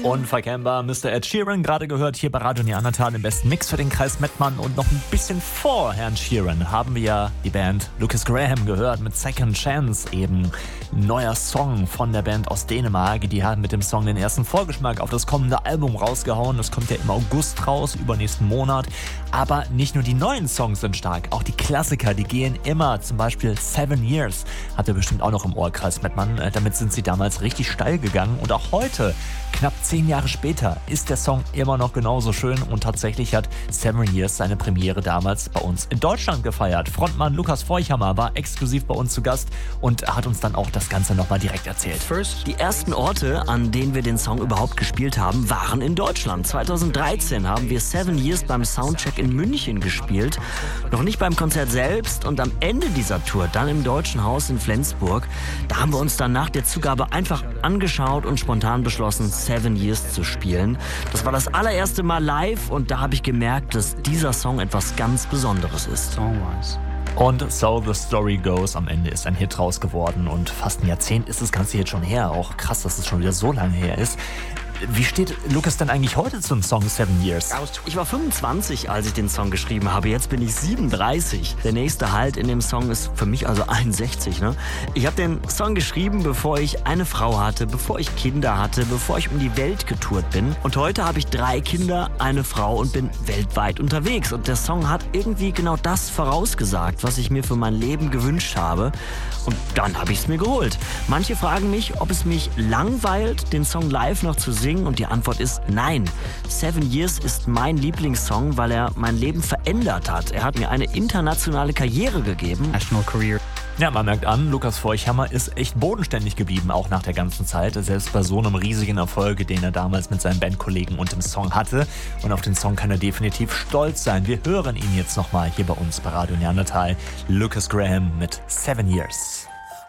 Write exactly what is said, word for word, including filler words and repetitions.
Unverkennbar, Mister Ed Sheeran, gerade gehört hier bei Radio Neandertal im besten Mix für den Kreis Mettmann. Und noch ein bisschen vor Herrn Sheeran haben wir ja die Band Lukas Graham gehört mit Second Chance, eben neuer Song von der Band aus Dänemark. Die haben mit dem Song den ersten Vorgeschmack auf das kommende Album rausgehauen. Das kommt ja im August raus, übernächsten Monat. Aber nicht nur die neuen Songs sind stark, auch die Klassiker, die gehen immer. Zum Beispiel Seven Years habt ihr bestimmt auch noch im Ohr, Kreis Mettmann. Damit sind sie damals richtig steil gegangen. Und auch heute, knapp zehn Jahre später, ist der Song immer noch genauso schön. Und tatsächlich hat Seven Years seine Premiere damals bei uns in Deutschland gefeiert. Frontmann Lukas Feuchthammer war exklusiv bei uns zu Gast und hat uns dann auch das Ganze nochmal direkt erzählt. Die ersten Orte, an denen wir den Song überhaupt gespielt haben, waren in Deutschland. zweitausenddreizehn haben wir Seven Years beim Soundcheck in München gespielt. Noch nicht beim Konzert selbst, und am Ende dieser Tour dann im Deutschen Haus in Flensburg. Da haben wir uns dann nach der Zugabe einfach angeschaut und spontan beschlossen, Seven Years zu spielen. Das war das allererste Mal live, und da habe ich gemerkt, dass dieser Song etwas ganz Besonderes ist. Und So the Story Goes, am Ende ist ein Hit raus geworden, und fast ein Jahrzehnt ist das Ganze jetzt schon her. Auch krass, dass es schon wieder so lange her ist. Wie steht Lukas denn eigentlich heute zum Song Seven Years? Ich war fünfundzwanzig, als ich den Song geschrieben habe. Jetzt bin ich siebenunddreißig. Der nächste Halt in dem Song ist für mich also einundsechzig. Ne? Ich habe den Song geschrieben, bevor ich eine Frau hatte, bevor ich Kinder hatte, bevor ich um die Welt getourt bin. Und heute habe ich drei Kinder, eine Frau und bin weltweit unterwegs. Und der Song hat irgendwie genau das vorausgesagt, was ich mir für mein Leben gewünscht habe. Und dann habe ich es mir geholt. Manche fragen mich, ob es mich langweilt, den Song live noch zu singen. Und die Antwort ist nein. Seven Years ist mein Lieblingssong, weil er mein Leben verändert hat. Er hat mir eine internationale Karriere gegeben. National Career. Ja, man merkt an, Lukas Feuchthammer ist echt bodenständig geblieben, auch nach der ganzen Zeit. Selbst bei so einem riesigen Erfolg, den er damals mit seinen Bandkollegen und dem Song hatte. Und auf den Song kann er definitiv stolz sein. Wir hören ihn jetzt nochmal hier bei uns bei Radio Neandertal. Lukas Graham mit Seven Years.